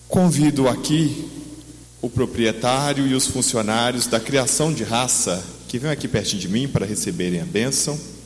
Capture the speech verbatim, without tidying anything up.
Convido aqui o proprietário e os funcionários da criação de raça que venham aqui pertinho de mim para receberem a bênção.